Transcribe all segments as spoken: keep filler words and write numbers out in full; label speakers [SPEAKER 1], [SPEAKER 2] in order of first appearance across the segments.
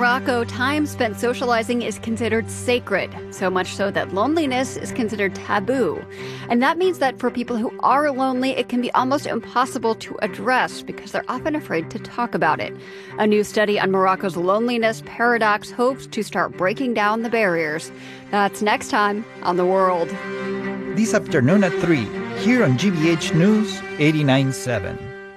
[SPEAKER 1] Morocco, time spent socializing is considered sacred, so much so that loneliness is considered taboo. And that means that for people who are lonely, it can be almost impossible to address because they're often afraid to talk about it. A new study on Morocco's loneliness paradox hopes to start breaking down the barriers. That's next time on The World.
[SPEAKER 2] This afternoon at three, here on G B H News eighty-nine point seven.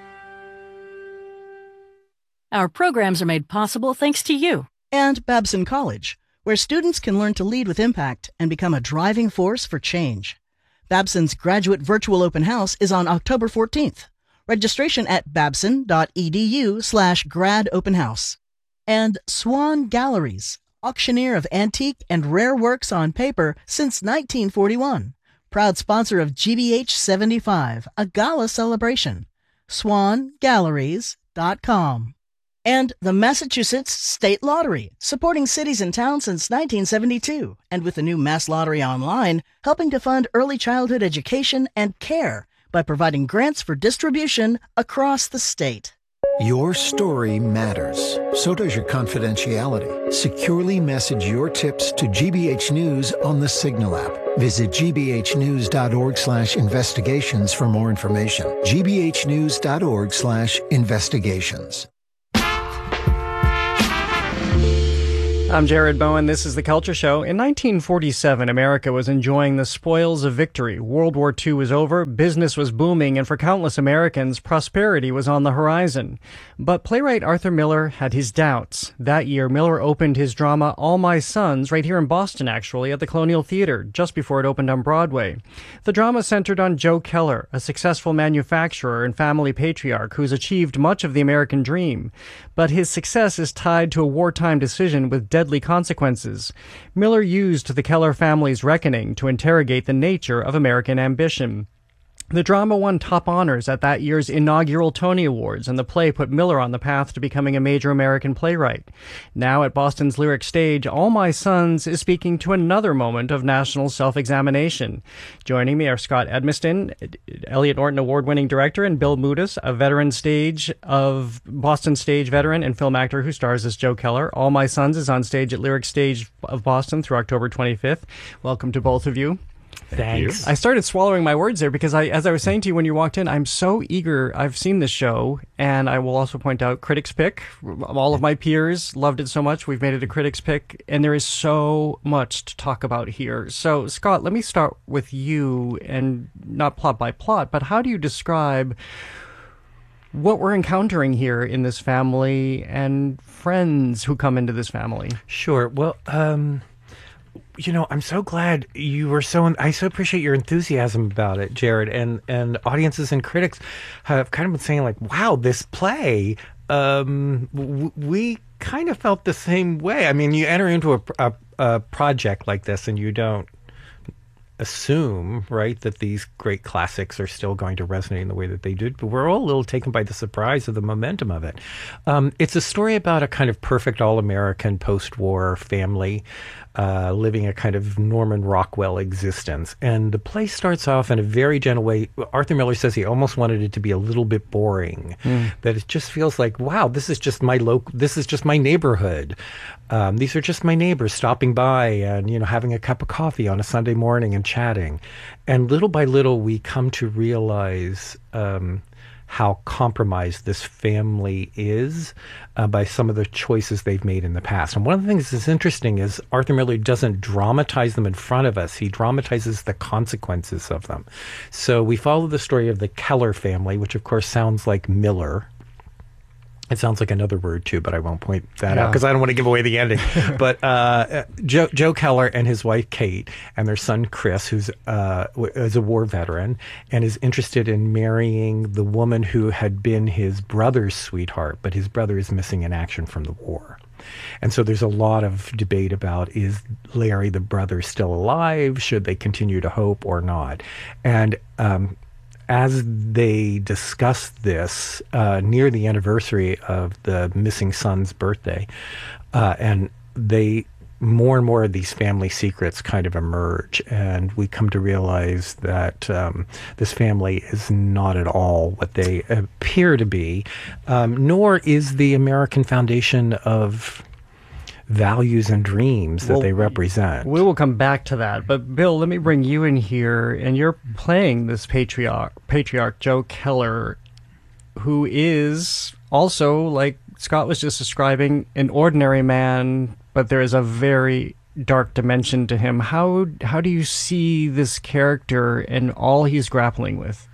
[SPEAKER 3] Our programs are made possible thanks to you.
[SPEAKER 4] And Babson College, where students can learn to lead with impact and become a driving force for change. Babson's graduate virtual open house is on October fourteenth. Registration at babson.edu slash grad open house. And Swan Galleries, auctioneer of antique and rare works on paper since nineteen forty-one. Proud sponsor of G B H seventy-five, a gala celebration. swan galleries dot com. And the Massachusetts State Lottery, supporting cities and towns since nineteen seventy-two, and with the new Mass Lottery Online, helping to fund early childhood education and care by providing grants for distribution across the state.
[SPEAKER 5] Your story matters. So does your confidentiality. Securely message your tips to G B H News on the Signal app. Visit g b h news dot org slash investigations for more information. g b h news dot org slash investigations.
[SPEAKER 6] I'm Jared Bowen. This is The Culture Show. In nineteen forty-seven, America was enjoying the spoils of victory. World War Two was over, business was booming, and for countless Americans, prosperity was on the horizon. But playwright Arthur Miller had his doubts. That year, Miller opened his drama All My Sons, right here in Boston, actually, at the Colonial Theater, just before it opened on Broadway. The drama centered on Joe Keller, a successful manufacturer and family patriarch who's achieved much of the American dream. But his success is tied to a wartime decision with deadly consequences. Miller used the Keller family's reckoning to interrogate the nature of American ambition. The drama won top honors at that year's inaugural Tony Awards, and the play put Miller on the path to becoming a major American playwright. Now at Boston's Lyric Stage, All My Sons is speaking to another moment of national self-examination. Joining me are Scott Edmiston, Elliot Norton Award-winning director, and Bill Moodis, a veteran stage of Boston stage veteran and film actor who stars as Joe Keller. All My Sons is on stage at Lyric Stage of Boston through October twenty-fifth. Welcome to both of you.
[SPEAKER 7] Thanks.
[SPEAKER 6] I started swallowing my words there because I, as I was saying to you when you walked in, I'm so eager. I've seen this show, and I will also point out Critics Pick. All of my peers loved it so much. We've made it a Critics Pick, and there is so much to talk about here. So, Scott, let me start with you, and not plot by plot, but how do you describe what we're encountering here in this family and friends who come into this family?
[SPEAKER 7] Sure. Well, um... you know, I'm so glad you were so, I so appreciate your enthusiasm about it, Jared, and, and audiences and critics have kind of been saying like, wow, this play, um, w- we kind of felt the same way. I mean, you enter into a, a, a project like this and you don't assume, right, that these great classics are still going to resonate in the way that they did, but we're all a little taken by the surprise of the momentum of it. Um, it's a story about a kind of perfect all-American post-war family uh, living a kind of Norman Rockwell existence. And the play starts off in a very gentle way. Arthur Miller says he almost wanted it to be a little bit boring, mm. that it just feels like, wow, this is just my local, this is just my neighborhood. Um, these are just my neighbors stopping by and, you know, having a cup of coffee on a Sunday morning and chatting. And little by little, we come to realize um, how compromised this family is uh, by some of the choices they've made in the past. And one of the things that's interesting is Arthur Miller doesn't dramatize them in front of us. He dramatizes the consequences of them. So we follow the story of the Keller family, which of course sounds like Miller. It sounds like another word, too, but I won't point that yeah. out because I don't want to give away the ending. But uh, Joe, Joe Keller and his wife, Kate, and their son, Chris, who's uh, is a war veteran and is interested in marrying the woman who had been his brother's sweetheart, but his brother is missing in action from the war. And so there's a lot of debate about, is Larry, the brother, still alive? Should they continue to hope or not? And um as they discuss this uh, near the anniversary of the missing son's birthday, uh, and they more and more of these family secrets kind of emerge, and we come to realize that um, this family is not at all what they appear to be, um, nor is the American foundation of values and dreams that
[SPEAKER 6] Well,
[SPEAKER 7] they represent.
[SPEAKER 6] We will come back to that. But Bill, let me bring you in here, and you're playing this patriarch, patriarch Joe Keller, who is also, like Scott was just describing, an ordinary man, but there is a very dark dimension to him. How how do you see this character and all he's grappling with?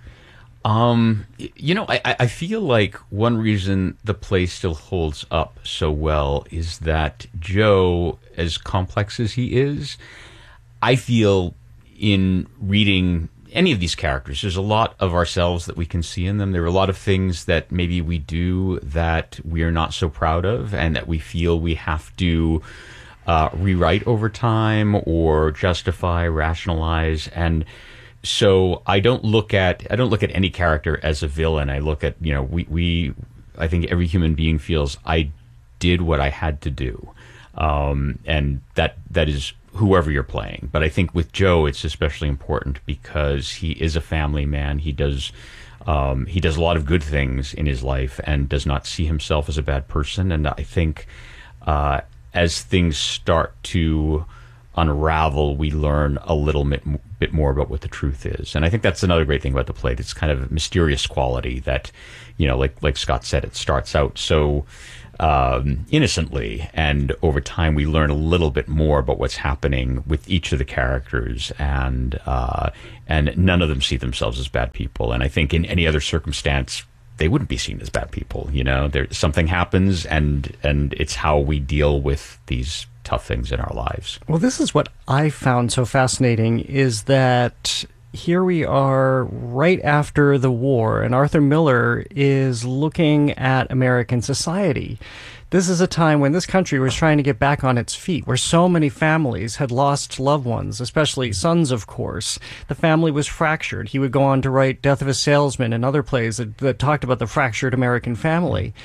[SPEAKER 8] Um, you know, I, I feel like one reason the play still holds up so well is that Joe, as complex as he is, I feel in reading any of these characters, there's a lot of ourselves that we can see in them. There are a lot of things that maybe we do that we are not so proud of and that we feel we have to uh, rewrite over time or justify, rationalize. And so I don't look at I don't look at any character as a villain. I look at, you know, we, we I think every human being feels I did what I had to do. Um, and that that is whoever you're playing. But I think with Joe, it's especially important because he is a family man. He does um, he does a lot of good things in his life and does not see himself as a bad person. And I think uh, as things start to unravel, we learn a little bit, bit more about what the truth is. And I think that's another great thing about the play. It's kind of a mysterious quality that, you know, like like Scott said, it starts out so um, innocently, and over time we learn a little bit more about what's happening with each of the characters, and uh, and none of them see themselves as bad people. And I think in any other circumstance, they wouldn't be seen as bad people. You know, there something happens, and and it's how we deal with these tough things in our lives.
[SPEAKER 6] Well, this is what I found so fascinating, is that here we are right after the war, and Arthur Miller is looking at American society. This is a time when this country was trying to get back on its feet, where so many families had lost loved ones, especially sons, of course. The family was fractured. He would go on to write Death of a Salesman and other plays that, that talked about the fractured American family.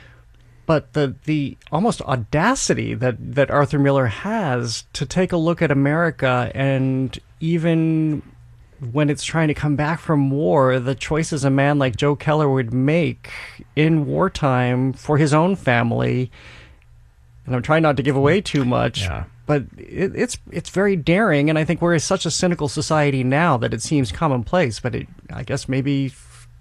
[SPEAKER 6] But the the almost audacity that, that Arthur Miller has to take a look at America, and even when it's trying to come back from war, the choices a man like Joe Keller would make in wartime for his own family. And I'm trying not to give away too much, yeah. but it, it's it's very daring. And I think we're such a cynical society now that it seems commonplace. But it, I guess maybe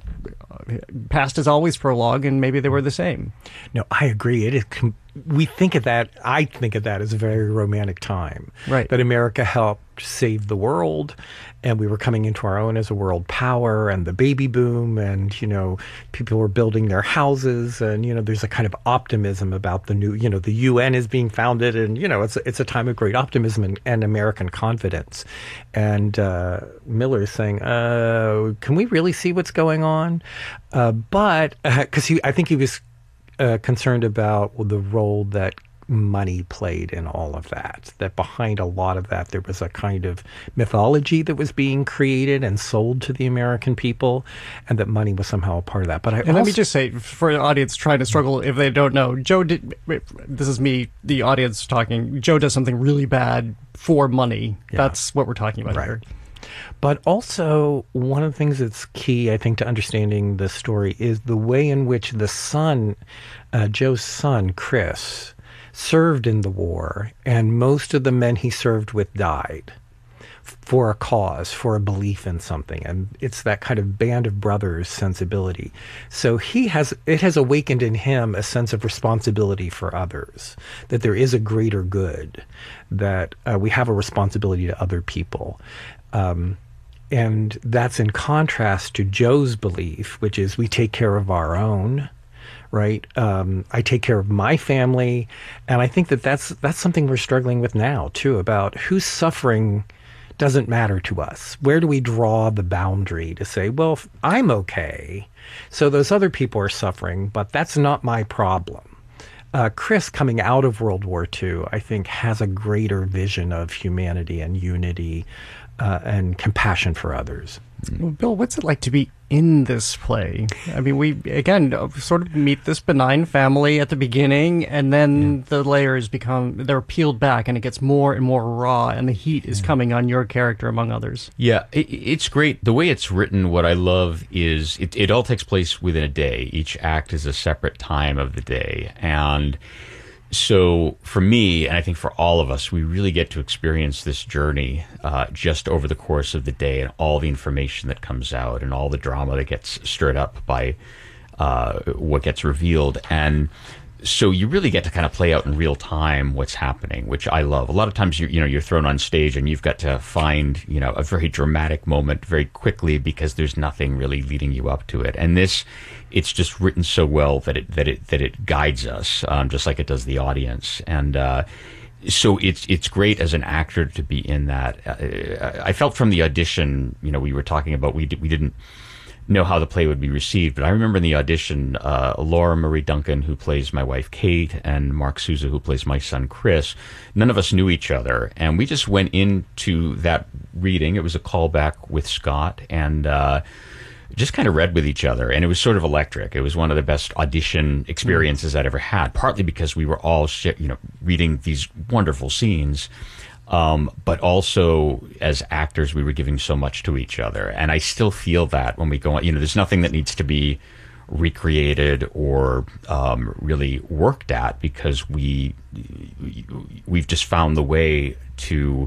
[SPEAKER 6] past is always prologue, and maybe they were the same.
[SPEAKER 7] No, I agree. It is. Com- we think of that. I think of that as a very romantic time.
[SPEAKER 6] Right.
[SPEAKER 7] That America helped save the world, and we were coming into our own as a world power, and the baby boom, and, you know, people were building their houses, and, you know, there's a kind of optimism about the new, you know, the U N is being founded, and, you know, it's it's a time of great optimism and, and American confidence. And uh, Miller is saying, uh, can we really see what's going on? Uh, but because uh, he, I think he was uh, concerned about the role that money played in all of that, that behind a lot of that there was a kind of mythology that was being created and sold to the American people, and that money was somehow a part of that. But I
[SPEAKER 6] and
[SPEAKER 7] also,
[SPEAKER 6] let me just say, for the audience trying to struggle if they don't know, Joe did, this is me, the audience talking, Joe does something really bad for money. Yeah. That's what we're talking about
[SPEAKER 7] right.
[SPEAKER 6] here.
[SPEAKER 7] But also, one of the things that's key, I think, to understanding the story is the way in which the son, uh, Joe's son, Chris, served in the war, and most of the men he served with died for a cause, for a belief in something. And it's that kind of band of brothers sensibility. So he has, it has awakened in him a sense of responsibility for others, that there is a greater good, that uh, we have a responsibility to other people. Um, and that's in contrast to Joe's belief, which is we take care of our own. Right. Um, I take care of my family. And I think that that's, that's something we're struggling with now, too, about who's suffering doesn't matter to us. Where do we draw the boundary to say, well, I'm okay, so those other people are suffering, but that's not my problem. Uh, Chris, coming out of World War Two, I think has a greater vision of humanity and unity uh, and compassion for others.
[SPEAKER 6] Well, Bill, what's it like to be in this play? I mean, we, again, sort of meet this benign family at the beginning, and then yeah. the layers become, they're peeled back, and it gets more and more raw, and the heat is yeah. coming on your character, among others.
[SPEAKER 8] Yeah, it, it's great. The way it's written, what I love is it, it all takes place within a day. Each act is a separate time of the day, and so for me, and I think for all of us, we really get to experience this journey uh, just over the course of the day, and all the information that comes out and all the drama that gets stirred up by uh, what gets revealed. And so you really get to kind of play out in real time what's happening, which I love. A lot of times, you you know, you're thrown on stage and you've got to find, you know, a very dramatic moment very quickly because there's nothing really leading you up to it. And this, it's just written so well that it that it that it guides us, um, just like it does the audience. And uh, so it's it's great as an actor to be in that. Uh, I felt from the audition, you know, we were talking about we did, we didn't know how the play would be received, but I remember in the audition, uh, Laura Marie Duncan, who plays my wife Kate, and Mark Souza, who plays my son Chris, none of us knew each other, and we just went into that reading. It was a callback with Scott, and uh, just kind of read with each other, and it was sort of electric. It was one of the best audition experiences I'd ever had, partly because we were all, you know, reading these wonderful scenes. Um, but also, as actors, we were giving so much to each other. And I still feel that when we go on, you know, there's nothing that needs to be recreated or um, really worked at, because we, we've just found the way to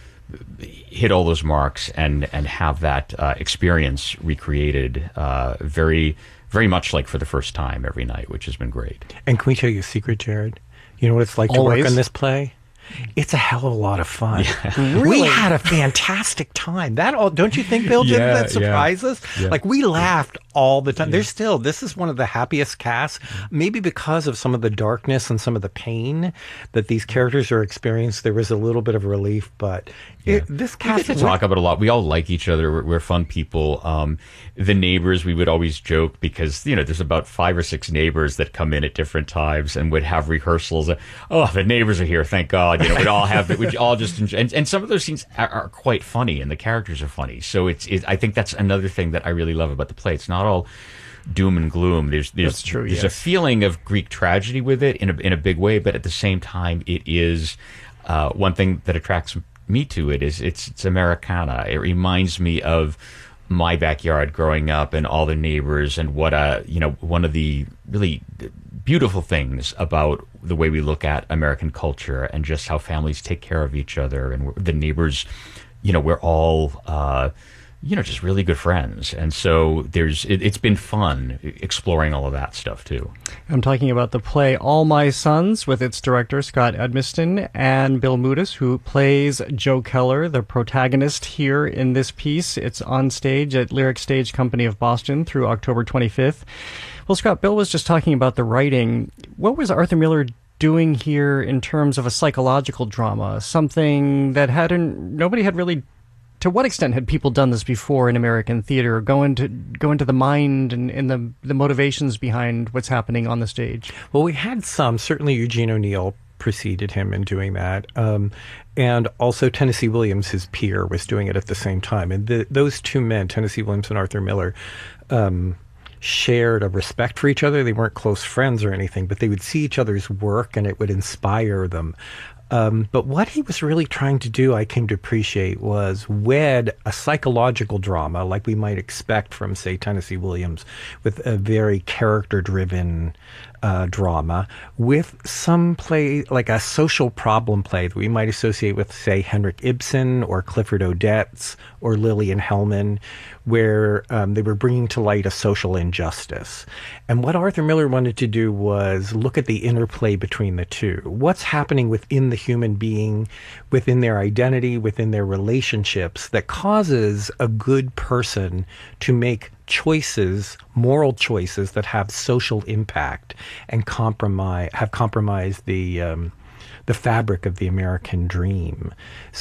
[SPEAKER 8] hit all those marks and, and have that uh, experience recreated uh, very, very much like for the first time every night, which has been great.
[SPEAKER 7] And can we tell you a secret, Jared? You know what it's like
[SPEAKER 6] Always.
[SPEAKER 7] to work on this play? It's a hell of a lot of fun.
[SPEAKER 6] Yeah.
[SPEAKER 7] We
[SPEAKER 6] Really?
[SPEAKER 7] had a fantastic time. That all, don't you think, Bill? Didn't
[SPEAKER 8] Yeah,
[SPEAKER 7] that surprise
[SPEAKER 8] yeah.
[SPEAKER 7] us?
[SPEAKER 8] Yeah.
[SPEAKER 7] Like, we laughed all the time. There's still, this is one of the happiest casts, maybe because of some of the darkness and some of the pain that these characters are experiencing. There was a little bit of relief, but it, this
[SPEAKER 8] We get
[SPEAKER 7] cast
[SPEAKER 8] to
[SPEAKER 7] is
[SPEAKER 8] talk about it a lot. We all like each other. We're, we're fun people. Um, the neighbors, we would always joke because, you know, there's about five or six neighbors that come in at different times and would have rehearsals. Oh, the neighbors are here. Thank God. You know, we'd all have, we'd all just enjoy. And, and some of those scenes are, are quite funny, and the characters are funny. So it's, it, I think that's another thing that I really love about the play. It's not all doom and gloom. There's, there's,
[SPEAKER 6] That's true,
[SPEAKER 8] there's
[SPEAKER 6] yes.
[SPEAKER 8] a feeling of Greek tragedy with it in a, in a big way, but at the same time, it is, uh, one thing that attracts me to it is it's, it's Americana. It reminds me of my backyard growing up and all the neighbors, and what a, you know, one of the really beautiful things about the way we look at American culture and just how families take care of each other, and the neighbors, you know, we're all, uh, you know, just really good friends. And so there's, it, it's been fun exploring all of that stuff too.
[SPEAKER 6] I'm talking about the play All My Sons, with its director, Scott Edmiston, and Bill Moodis, who plays Joe Keller, the protagonist here in this piece. It's on stage at Lyric Stage Company of Boston through October twenty-fifth. Well, Scott, Bill was just talking about the writing. What was Arthur Miller doing here in terms of a psychological drama, something that hadn't, nobody had really, to what extent had people done this before in American theater? Go into go into the mind and, and the the motivations behind what's happening on the stage.
[SPEAKER 7] Well, we had some. Certainly Eugene O'Neill preceded him in doing that. Um, and also Tennessee Williams, his peer, was doing it at the same time. And the, those two men, Tennessee Williams and Arthur Miller, um, shared a respect for each other. They weren't close friends or anything, but they would see each other's work and it would inspire them. Um, but what he was really trying to do, I came to appreciate, was wed a psychological drama like we might expect from, say, Tennessee Williams, with a very character-driven uh, drama, with some play, like a social problem play that we might associate with, say, Henrik Ibsen or Clifford Odets or Lillian Hellman, where um, they were bringing to light a social injustice. And what Arthur Miller wanted to do was look at the interplay between the two. What's happening within the human being, within their identity, within their relationships, that causes a good person to make choices, moral choices that have social impact and compromise, have compromised the um, the fabric of the American dream.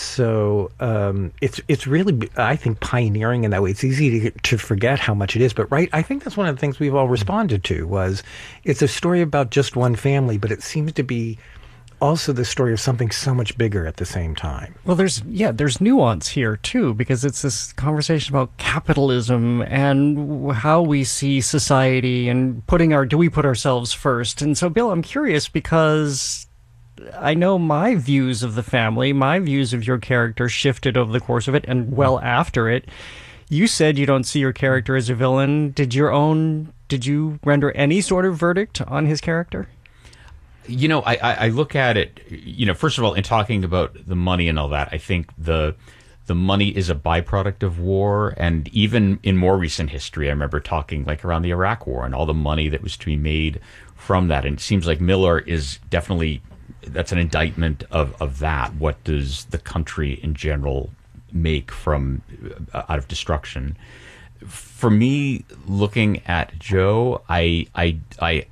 [SPEAKER 7] So um, it's it's really, I think, pioneering in that way. It's easy to, to forget how much it is, but right, I think that's one of the things we've all responded to was it's a story about just one family, but it seems to be also the story of something so much bigger at the same time.
[SPEAKER 6] Well, there's, yeah, there's nuance here too, because it's this conversation about capitalism and how we see society and putting our, do we put ourselves first? And so, Bill, I'm curious because I know my views of the family, my views of your character shifted over the course of it and well after it. You said you don't see your character as a villain. Did your own, did you render any sort of verdict on his character?
[SPEAKER 8] You know, I, I, I look at it, you know, first of all, in talking about the money and all that, I think the the money is a byproduct of war. And even in more recent history, I remember talking like around the Iraq War and all the money that was to be made from that. And it seems like Miller is definitely, that's an indictment of, of that. What does the country in general make from uh, out of destruction? For me, looking at Joe, I, I, I,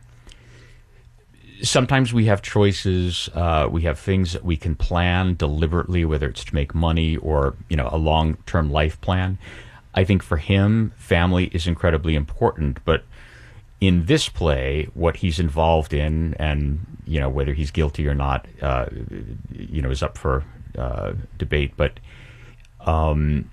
[SPEAKER 8] sometimes we have choices. Uh, we have things that we can plan deliberately, whether it's to make money or, you know, a long-term life plan. I think for him, family is incredibly important. But in this play, what he's involved in, and, you know, whether he's guilty or not, uh, you know, is up for uh, debate. But um,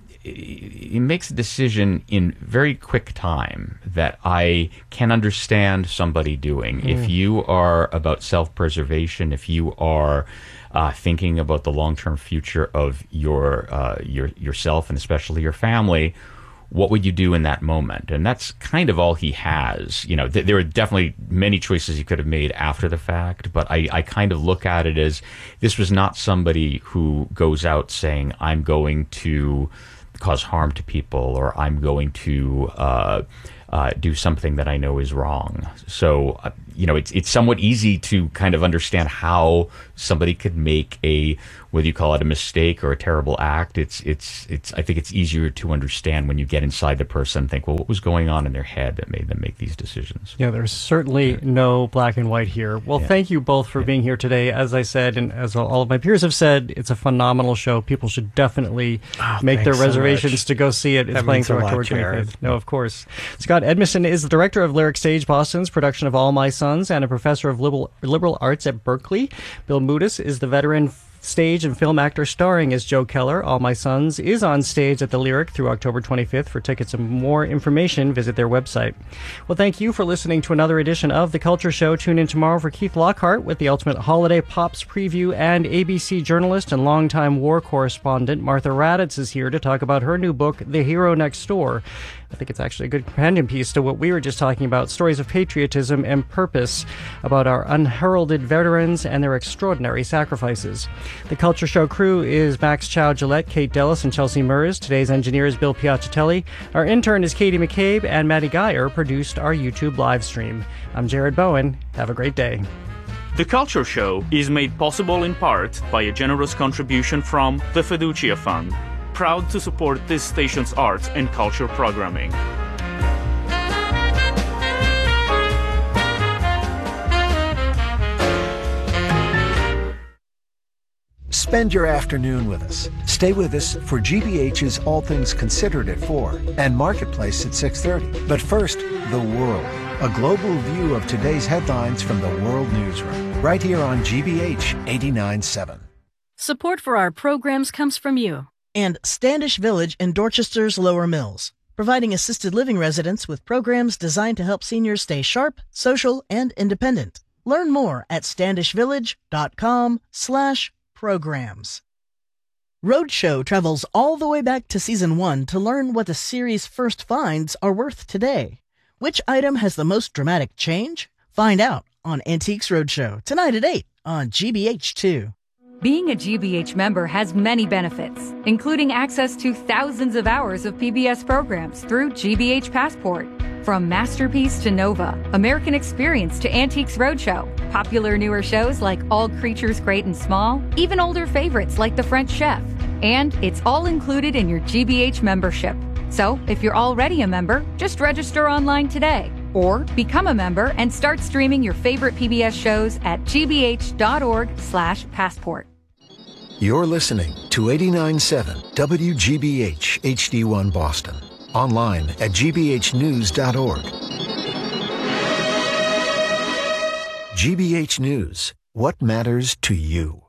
[SPEAKER 8] he makes a decision in very quick time that I can understand somebody doing. Mm. If you are about self-preservation, if you are uh, thinking about the long-term future of your uh, your yourself and especially your family, what would you do in that moment? And that's kind of all he has. You know, th- there are definitely many choices he could have made after the fact, but I, I kind of look at it as this was not somebody who goes out saying, I'm going to cause harm to people, or I'm going to uh, uh, do something that I know is wrong. So, uh, you know, it's it's somewhat easy to kind of understand how somebody could make a, whether you call it a mistake or a terrible act. It's it's it's. I think it's easier to understand when you get inside the person and think, well, what was going on in their head that made them make these decisions?
[SPEAKER 6] Yeah, there's certainly yeah. no black and white here. Well, yeah. thank you both for yeah. being here today. As I said, and as all of my peers have said, it's a phenomenal show. People should definitely oh, make their reservations so to go see it. It's that playing through October twenty-fifth. No, of course. Scott Edmondson is the director of Lyric Stage Boston's production of All My Sons and a professor of liberal, liberal arts at Berkeley. Bill Moodis is the veteran stage and film actor starring as Joe Keller. All My Sons is on stage at the Lyric through October twenty-fifth. For tickets and more information, visit their website. Well, thank you for listening to another edition of The Culture Show. Tune in tomorrow for Keith Lockhart with the Ultimate Holiday Pops preview, and A B C journalist and longtime war correspondent Martha Raddatz is here to talk about her new book, The Hero Next Door. I think it's actually a good companion piece to what we were just talking about, stories of patriotism and purpose about our unheralded veterans and their extraordinary sacrifices. The Culture Show crew is Max Chow Gillette, Kate Dellis, and Chelsea Murs. Today's engineer is Bill Piacatelli. Our intern is Katie McCabe, and Maddie Geyer produced our YouTube live stream. I'm Jared Bowen. Have a great day.
[SPEAKER 9] The Culture Show is made possible in part by a generous contribution from the Fiducia Fund, proud to support this station's arts and culture programming.
[SPEAKER 5] Spend your afternoon with us. Stay with us for G B H's All Things Considered at four and Marketplace at six thirty. But first, the world. A global view of today's headlines from the World Newsroom. Right here on G B H eighty-nine point seven.
[SPEAKER 3] Support for our programs comes from you.
[SPEAKER 4] And Standish Village in Dorchester's Lower Mills, providing assisted living residents with programs designed to help seniors stay sharp, social, and independent. Learn more at standishvillage.com slash programs. Roadshow travels all the way back to season one to learn what the series' first finds are worth today. Which item has the most dramatic change? Find out on Antiques Roadshow tonight at eight on G B H two.
[SPEAKER 10] Being a G B H member has many benefits, including access to thousands of hours of P B S programs through G B H Passport. From Masterpiece to Nova, American Experience to Antiques Roadshow, popular newer shows like All Creatures Great and Small, even older favorites like The French Chef. And it's all included in your G B H membership. So if you're already a member, just register online today. Or become a member and start streaming your favorite P B S shows at gbh.org slash passport.
[SPEAKER 5] You're listening to eighty-nine point seven W G B H H D one Boston. Online at g b h news dot org. G B H News. What matters to you?